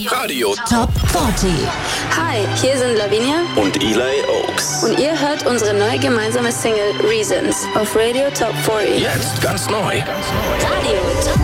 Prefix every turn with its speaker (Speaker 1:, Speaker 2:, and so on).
Speaker 1: Radio Top 40.
Speaker 2: Hi, hier sind Lavinia
Speaker 3: und Eli Oaks.
Speaker 2: Und ihr hört unsere neue gemeinsame Single Reasons auf Radio Top 40.
Speaker 1: Jetzt ganz neu.
Speaker 2: Radio Top